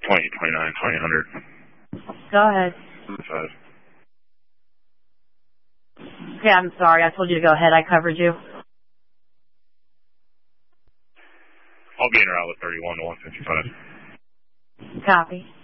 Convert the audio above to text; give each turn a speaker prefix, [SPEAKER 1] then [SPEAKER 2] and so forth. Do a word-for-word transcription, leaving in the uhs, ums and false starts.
[SPEAKER 1] twenty, twenty-nine, twenty, one hundred.
[SPEAKER 2] Go ahead.
[SPEAKER 1] Five.
[SPEAKER 2] Okay, I'm sorry. I told you to go ahead. I covered you.
[SPEAKER 1] I'll be in route with thirty-one to one fifty-five.
[SPEAKER 2] Copy.